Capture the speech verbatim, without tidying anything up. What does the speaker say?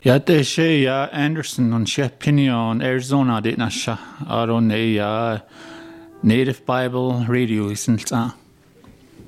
Ja, det är ja Anderson och Chepinion, Arizona, det är nästa. Aron är ja Native Bible Radio, isn't det?